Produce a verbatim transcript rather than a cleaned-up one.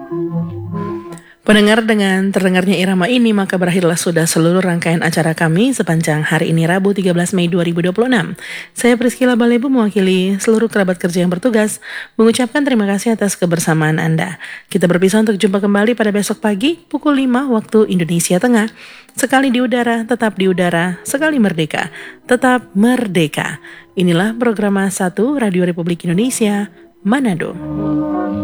Pendengar, dengan terdengarnya irama ini maka berakhirlah sudah seluruh rangkaian acara kami sepanjang hari ini Rabu tiga belas Mei dua ribu dua puluh enam. Saya Priscilla Balebu mewakili seluruh kerabat kerja yang bertugas mengucapkan terima kasih atas kebersamaan Anda. Kita berpisah untuk jumpa kembali pada besok pagi pukul lima waktu Indonesia Tengah. Sekali di udara, tetap di udara, sekali merdeka, tetap merdeka. Inilah program satu Radio Republik Indonesia, Manado.